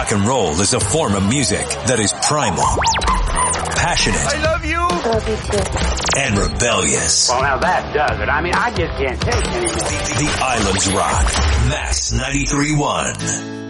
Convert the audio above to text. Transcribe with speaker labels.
Speaker 1: Rock and roll is a form of music that is primal, passionate.
Speaker 2: I love you.
Speaker 3: I love you too.
Speaker 1: And rebellious.
Speaker 4: Well, now that does it. I mean, I just can't take it anymore.
Speaker 1: The Islands Rock. Mass 93.1.